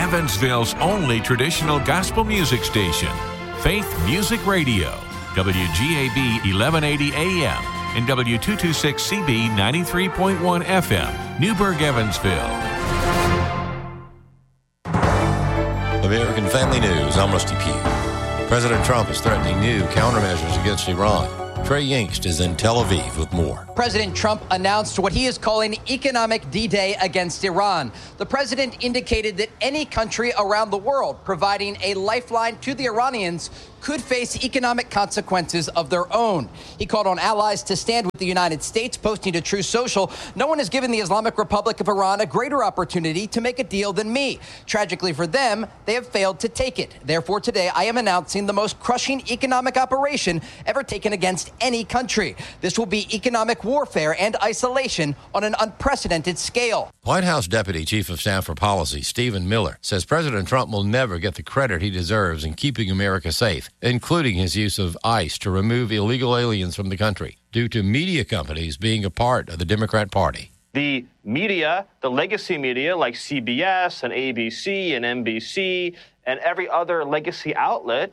Evansville's only traditional gospel music station, Faith Music Radio, WGAB 1180 AM and W226CB 93.1 FM, Newburgh, Evansville. American Family News, I'm Rusty Pugh. President Trump is threatening new countermeasures against Iran. Trey Yingst is in Tel Aviv with more. President Trump announced what he is calling economic D-Day against Iran. The president indicated that any country around the world providing a lifeline to the Iranians could face economic consequences of their own. He called on allies to stand with the United States, posting to Truth Social, "No one has given the Islamic Republic of Iran a greater opportunity to make a deal than me. Tragically for them, they have failed to take it. Therefore, today I am announcing the most crushing economic operation ever taken against any country. This will be economic warfare and isolation on an unprecedented scale." White House Deputy Chief of Staff for Policy Stephen Miller says President Trump will never get the credit he deserves in keeping America safe, including his use of ICE to remove illegal aliens from the country due to media companies being a part of the Democrat Party. The media, the legacy media like CBS and ABC and NBC and every other legacy outlet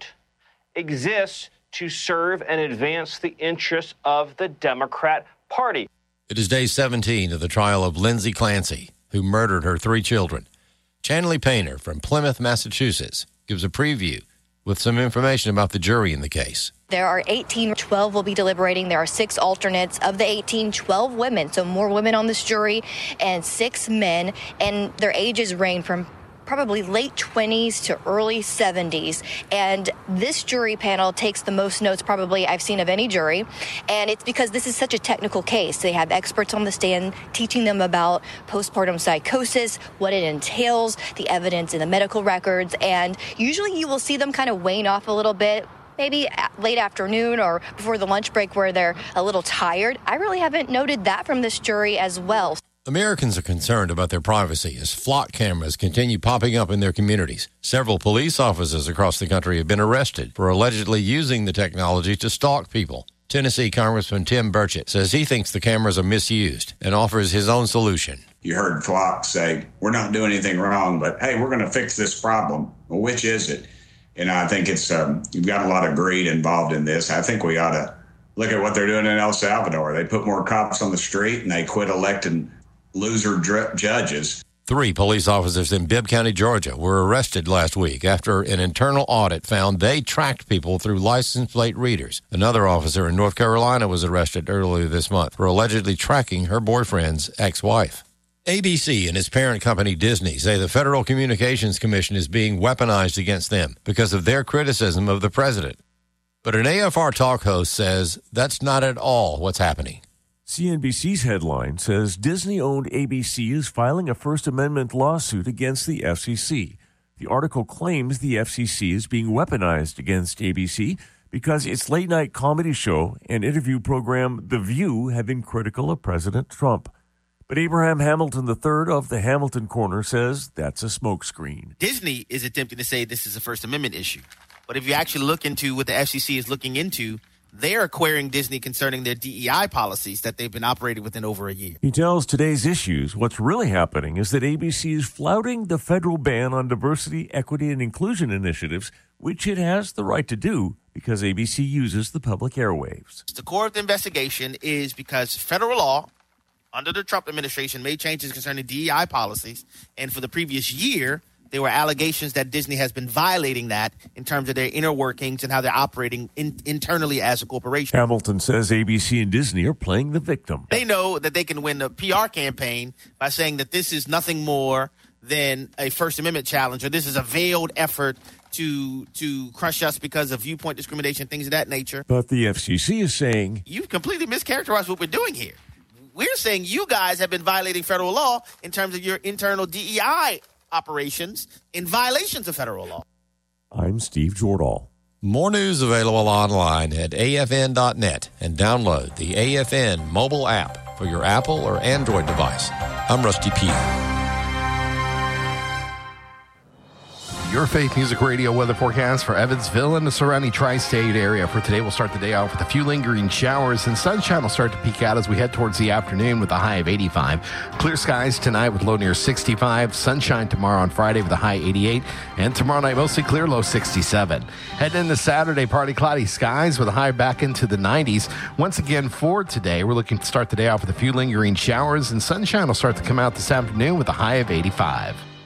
exists to serve and advance the interests of the Democrat Party. It is day 17 of the trial of Lindsay Clancy, who murdered her 3 children. Chanley Painter from Plymouth, Massachusetts, gives a preview with some information about the jury in the case. There are 18, 12 will be deliberating. There are 6 alternates. Of the 18, 12 women, so more women on this jury, and 6 men, and their ages range from probably late 20s to early 70s. And this jury panel takes the most notes probably I've seen of any jury. And it's because this is such a technical case. They have experts on the stand teaching them about postpartum psychosis, what it entails, the evidence in the medical records. And usually you will see them kind of wane off a little bit, maybe late afternoon or before the lunch break where they're a little tired. I really haven't noted that from this jury as well. Americans are concerned about their privacy as flock cameras continue popping up in their communities. Several police officers across the country have been arrested for allegedly using the technology to stalk people. Tennessee Congressman Tim Burchett says he thinks the cameras are misused and offers his own solution. You heard Flock say, we're not doing anything wrong, but hey, we're going to fix this problem. Well, which is it? And I think it's you've got a lot of greed involved in this. I think we ought to look at what they're doing in El Salvador. They put more cops on the street and they quit electing loser judges. 3 police officers in Bibb County, Georgia, were arrested last week after an internal audit found they tracked people through license plate readers. Another officer in North Carolina was arrested earlier this month for allegedly tracking her boyfriend's ex-wife. ABC and its parent company Disney say the Federal Communications Commission is being weaponized against them because of their criticism of the president. But an AFR talk host says that's not at all what's happening. CNBC's headline says Disney-owned ABC is filing a First Amendment lawsuit against the FCC. The article claims the FCC is being weaponized against ABC because its late-night comedy show and interview program The View have been critical of President Trump. But Abraham Hamilton III of the Hamilton Corner says that's a smokescreen. Disney is attempting to say this is a First Amendment issue. But if you actually look into what the FCC is looking into, they're querying Disney concerning their DEI policies that they've been operating within over a year. He tells Today's Issues what's really happening is that ABC is flouting the federal ban on diversity, equity, and inclusion initiatives, which it has the right to do because ABC uses the public airwaves. The core of the investigation is because federal law under the Trump administration made changes concerning DEI policies, and for the previous year, there were allegations that Disney has been violating that in terms of their inner workings and how they're operating internally as a corporation. Hamilton says ABC and Disney are playing the victim. They know that they can win the PR campaign by saying that this is nothing more than a First Amendment challenge, or this is a veiled effort to crush us because of viewpoint discrimination, things of that nature. But the FCC is saying, you've completely mischaracterized what we're doing here. We're saying you guys have been violating federal law in terms of your internal DEI operations in violations of federal law. I'm Steve Jordahl. More news available online at afn.net and download the AFN mobile app for your Apple or Android device. I'm Rusty Pugh. Your Faith Music Radio weather forecast for Evansville and the surrounding tri-state area. For today, we'll start the day off with a few lingering showers, and sunshine will start to peek out as we head towards the afternoon with a high of 85. Clear skies tonight with low near 65. Sunshine tomorrow on Friday with a high 88. And tomorrow night, mostly clear, low 67. Heading into Saturday, partly cloudy skies with a high back into the 90s. Once again, for today, we're looking to start the day off with a few lingering showers, and sunshine will start to come out this afternoon with a high of 85.